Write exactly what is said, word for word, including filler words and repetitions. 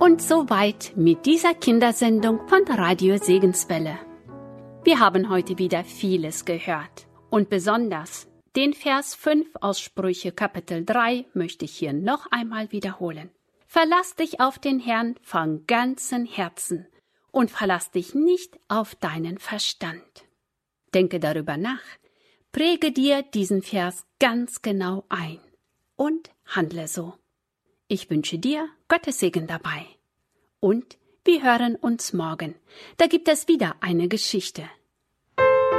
Und soweit mit dieser Kindersendung von Radio Segenswelle. Wir haben heute wieder vieles gehört. Und besonders den Vers fünf aus Sprüche Kapitel drei möchte ich hier noch einmal wiederholen. Verlass dich auf den Herrn von ganzem Herzen und verlass dich nicht auf deinen Verstand. Denke darüber nach, präge dir diesen Vers ganz genau ein und handle so. Ich wünsche dir Gottes Segen dabei. Und wir hören uns morgen. Da gibt es wieder eine Geschichte.